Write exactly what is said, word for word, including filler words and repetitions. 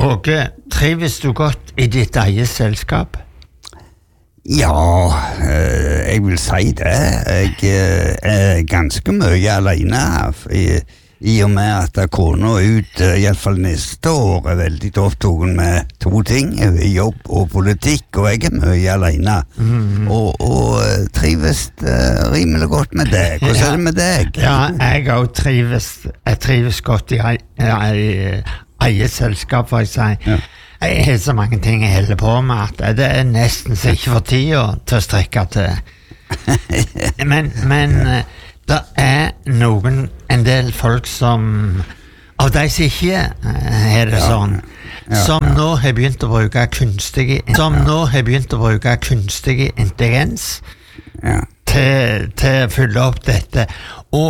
Åge, trives du godt i ditt eget selskap? Ja, eh, jeg vil si det. Jeg eh, er ganske mye alene i, i og med at kona ut, eh, i hvert fall neste år, er veldig opptatt med to ting, jobb og politikk, og jeg er mye alene. Mm. Og, og trives eh, rimelig godt med deg. Hvordan ja. Er det med deg? Ja, jeg også trives, jeg trives godt i, i, i eget selskap, for jeg sier. Ja. Jeg har så mange ting jeg holder på med at det er nesten så ikke for tida til å strekke til. Men, men det er noen, en del folk som, av de som ikke er det sånn, ja, som ja. Nå har begynt å bruke kunstig, som ja. Nå har begynt å bruke kunstig intelligens ja. til, til å fylle opp dette. Og